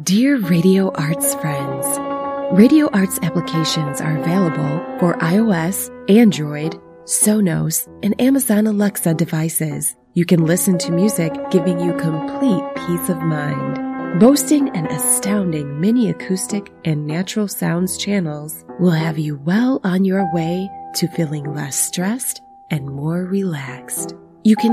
Dear Radio Arts friends, Radio Arts applications are available for iOS, Android, Sonos, and Amazon Alexa devices. You can listen to music giving you complete peace of mind. Boasting an astounding mini acoustic and natural sounds channels will have you well on your way to feeling less stressed and more relaxed. You can